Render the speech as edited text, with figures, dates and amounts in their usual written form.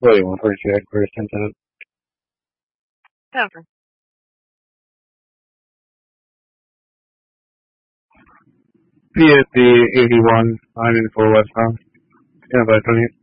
William 142 headquarters, 1010. Over. PSD 81, 9 and 4 westbound. Stand by 28.